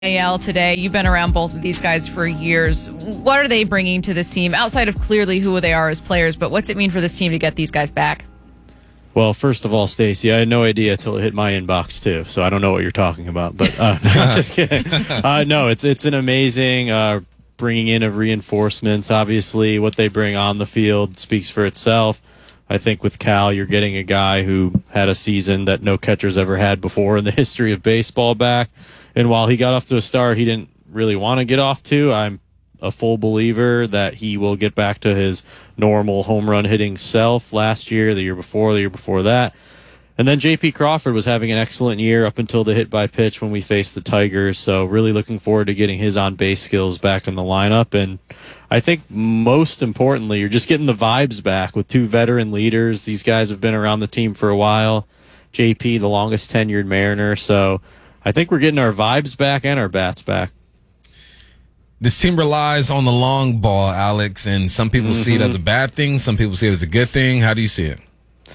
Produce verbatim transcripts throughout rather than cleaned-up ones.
A L today. You've been around both of these guys for years. What are they bringing to this team outside of clearly who they are as players? But what's it mean for this team to get these guys back? Well, first of all, Stacey, I had no idea until it hit my inbox too, so I don't know what you're talking about. But uh, no, just kidding. Uh, no, it's it's an amazing uh, bringing in of reinforcements. Obviously, what they bring on the field speaks for itself. I think with Cal, you're getting a guy who had a season that no catcher's ever had before in the history of baseball back. And while he got off to a start he didn't really want to get off to, I'm a full believer that he will get back to his normal home run hitting self last year, the year before, the year before that. And then J P Crawford was having an excellent year up until the hit by pitch when we faced the Tigers. So really looking forward to getting his on-base skills back in the lineup. And I think most importantly, you're just getting the vibes back with two veteran leaders. These guys have been around the team for a while. J P, the longest tenured Mariner. So I think we're getting our vibes back and our bats back. This team relies on the long ball, Alex, and some people mm-hmm. see it as a bad thing. Some people see it as a good thing. How do you see it?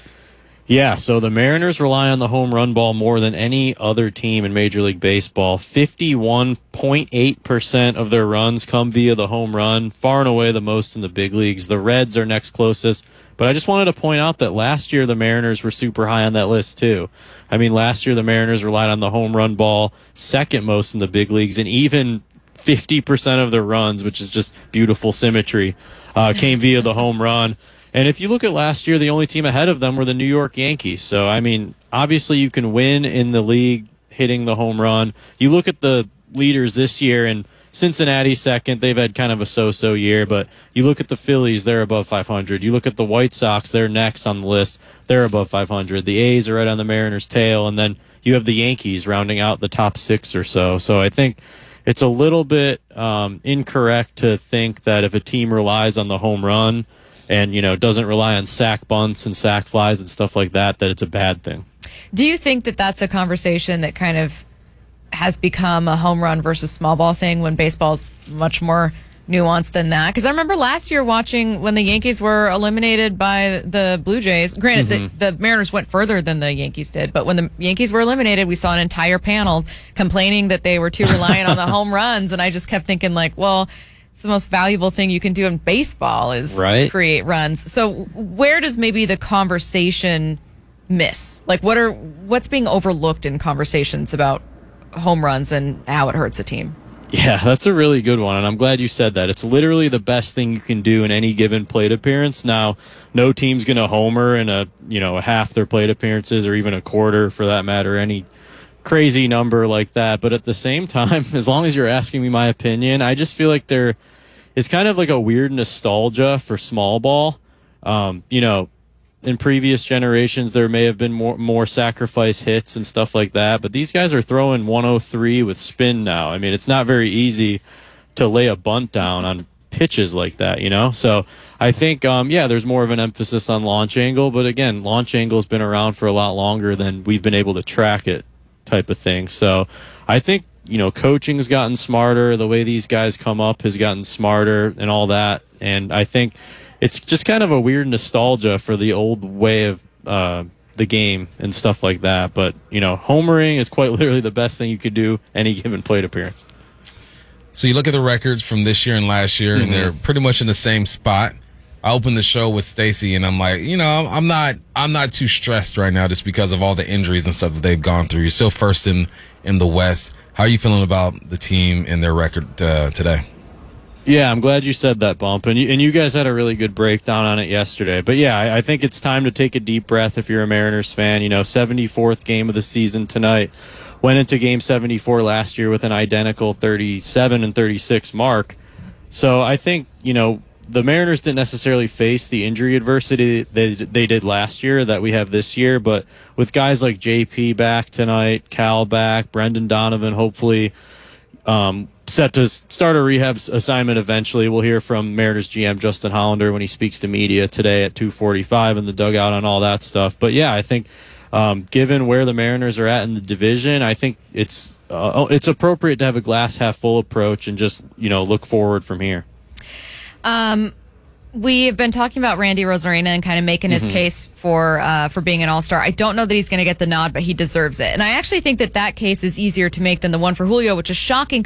Yeah, so the Mariners rely on the home run ball more than any other team in Major League Baseball. fifty-one point eight percent of their runs come via the home run, far and away the most in the big leagues. The Reds are next closest. But I just wanted to point out that last year the Mariners were super high on that list too. I mean, last year the Mariners relied on the home run ball second most in the big leagues, and even fifty percent of their runs, which is just beautiful symmetry, uh, came via the home run. And if you look at last year, the only team ahead of them were the New York Yankees. So, I mean, obviously you can win in the league hitting the home run. You look at the leaders this year, and Cincinnati's second. They've had kind of a so-so year, but you look at the Phillies, they're above five hundred. You look at the White Sox, they're next on the list. They're above five hundred. The A's are right on the Mariners' tail, and then you have the Yankees rounding out the top six or so. So I think it's a little bit um, incorrect to think that if a team relies on the home run and, you know, doesn't rely on sack bunts and sack flies and stuff like that, that it's a bad thing. Do you think that that's a conversation that kind of has become a home run versus small ball thing when baseball's much more nuanced than that? Because I remember last year watching when the Yankees were eliminated by the Blue Jays. Granted, mm-hmm. the, the Mariners went further than the Yankees did, but when the Yankees were eliminated, we saw an entire panel complaining that they were too reliant on the home runs, and I just kept thinking, like, well, it's the most valuable thing you can do in baseball is right. create runs. So where does maybe the conversation miss? Like, what are what's being overlooked in conversations about home runs and how it hurts a team? Yeah, that's a really good one, and I'm glad you said that. It's literally the best thing you can do in any given plate appearance. Now, no team's going to homer in a, you know, half their plate appearances or even a quarter for that matter, any crazy number like that. But at the same time, as long as you're asking me my opinion, I just feel like there is kind of like a weird nostalgia for small ball. Um, you know, in previous generations, there may have been more more sacrifice hits and stuff like that, but these guys are throwing one oh three with spin now. I mean, it's not very easy to lay a bunt down on pitches like that, you know? So I think, um, yeah, there's more of an emphasis on launch angle, but again, launch angle's been around for a lot longer than we've been able to track it type of thing. So I think, you know, coaching's gotten smarter, the way these guys come up has gotten smarter and all that, and I think it's just kind of a weird nostalgia for the old way of uh, the game and stuff like that. But, you know, homering is quite literally the best thing you could do any given plate appearance. So you look at the records from this year and last year, mm-hmm. and they're pretty much in the same spot. I opened the show with Stacey, and I'm like, you know, I'm not I'm not too stressed right now just because of all the injuries and stuff that they've gone through. You're still first in, in the West. How are you feeling about the team and their record uh, today? Yeah, I'm glad you said that, Bump. And you, and you guys had a really good breakdown on it yesterday. But, yeah, I, I think it's time to take a deep breath if you're a Mariners fan. You know, seventy-fourth game of the season tonight. Went into game seventy-four last year with an identical thirty-seven and thirty-six mark. So I think, you know, the Mariners didn't necessarily face the injury adversity they, they did last year that we have this year. But with guys like J P back tonight, Cal back, Brendan Donovan hopefully um, set to start a rehab assignment eventually. We'll hear from Mariners G M Justin Hollander when he speaks to media today at two forty-five in the dugout on all that stuff. But, yeah, I think um, given where the Mariners are at in the division, I think it's uh, it's appropriate to have a glass half full approach and just, you know, look forward from here. Um, we have been talking about Randy Rosarina and kind of making his Mm-hmm. case for uh, for being an all-star. I don't know that he's going to get the nod, but he deserves it. And I actually think that that case is easier to make than the one for Julio, which is shocking